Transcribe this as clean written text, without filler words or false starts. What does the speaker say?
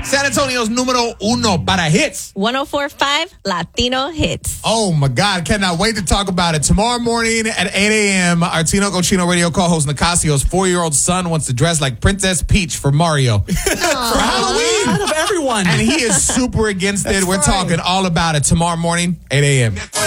San Antonio's numero uno para hits. 104.5 Latino Hits. Oh, my God. Cannot wait to talk about it. Tomorrow morning at 8 a.m., our Tino Cochino radio co-host Nicasio's 4-year-old son wants to dress like Princess Peach for Mario. For Halloween. Out of everyone. And he is super against it. We're right. talking all about it tomorrow morning, 8 a.m.